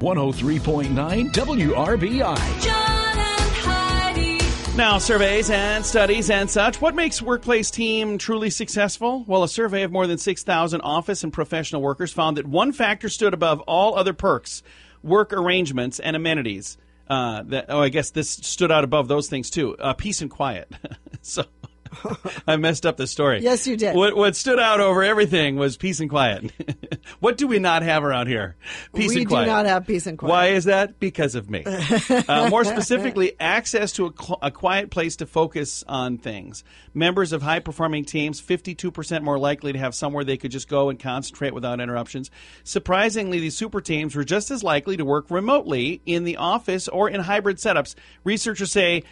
103.9 WRBI. John and Heidi. Now, surveys and studies and such. What makes workplace team truly successful? Well, a survey of more than 6,000 office and professional workers found that one factor stood above all other perks: work arrangements and amenities. I guess this stood out above those things too. Peace and quiet. So I messed up the story. Yes, you did. What stood out over everything was peace and quiet. What do we not have around here? Peace and quiet. We do not have peace and quiet. Why is that? Because of me. More specifically, access to a quiet place to focus on things. Members of high-performing teams, 52% more likely to have somewhere they could just go and concentrate without interruptions. Surprisingly, these super teams were just as likely to work remotely in the office or in hybrid setups. Researchers say